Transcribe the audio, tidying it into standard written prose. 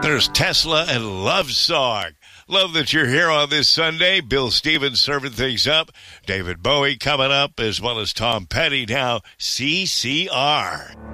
There's Tesla and Love Song. Love that you're here on this Sunday. Bill Stevens serving things up. David Bowie coming up, as well as Tom Petty now. CCR.